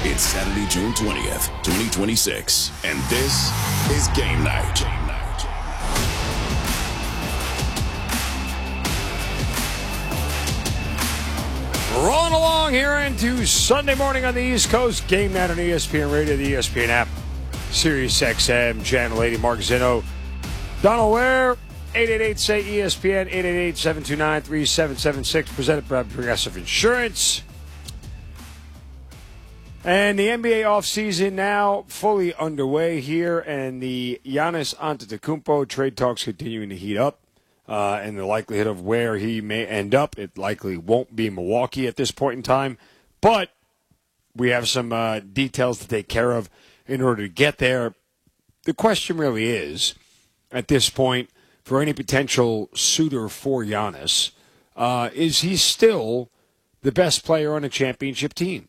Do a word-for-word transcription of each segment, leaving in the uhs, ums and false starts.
It's Saturday, June twentieth, twenty twenty-six, and this is Game Night. Game Night. Rolling along here into Sunday morning on the East Coast. Game Night on E S P N Radio, the E S P N app, Sirius X M, Channel eighty, Mark Zinno, Donald Ware, eight eight eight, say E S P N, eight eight eight, seven two nine, three seven seven six, presented by Progressive Insurance. And the N B A offseason now fully underway here, and the Giannis Antetokounmpo trade talks continuing to heat up. Uh, and the likelihood of where he may end up, it likely won't be Milwaukee at this point in time. But we have some uh, details to take care of in order to get there. The question really is, at this point, for any potential suitor for Giannis, uh, is he still the best player on a championship team?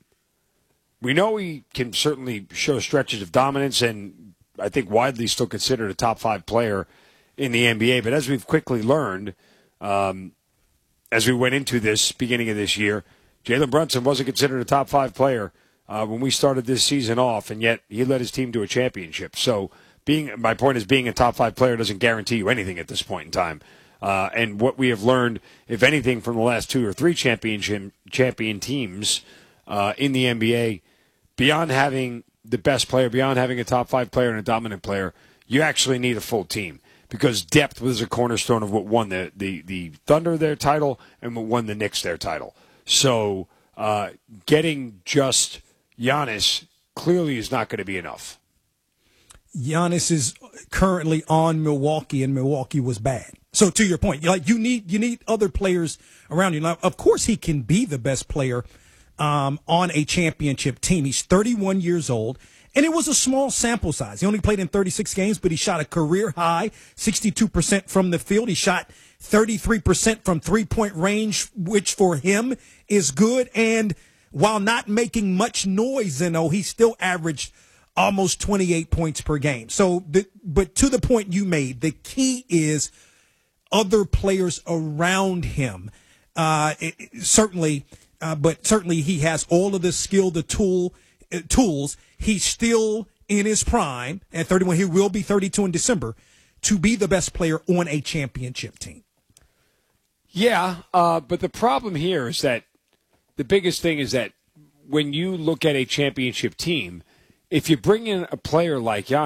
We know he can certainly show stretches of dominance, and I think widely still considered a top five player in the N B A. But as we've quickly learned, um, as we went into this beginning of this year, Jalen Brunson wasn't considered a top five player uh, when we started this season off, and yet he led his team to a championship. So being my point is being a top five player doesn't guarantee you anything at this point in time. Uh, and what we have learned, if anything, from the last two or three championship champion teams uh, in the N B A, beyond having the best player, beyond having a top five player and a dominant player, you actually need a full team. Because depth was a cornerstone of what won the, the, the Thunder their title and what won the Knicks their title. So uh, getting just Giannis clearly is not going to be enough. Giannis is currently on Milwaukee, and Milwaukee was bad. So to your point, like you need you need other players around you. Now, of course, he can be the best player um, on a championship team. He's thirty-one years old. And it was a small sample size. He only played in thirty-six games, but he shot a career high, sixty-two percent from the field. He shot thirty-three percent from three-point range, which for him is good. And while not making much noise, you know, he still averaged almost twenty-eight points per game. So, the, but to the point you made, the key is other players around him. Uh, it, it, certainly, uh, but certainly he has all of the skill, the tool, uh, tools. He's still in his prime at thirty-one. He will be thirty-two in December to be the best player on a championship team. Yeah, uh, but the problem here is that the biggest thing is that when you look at a championship team, if you bring in a player like Giannis,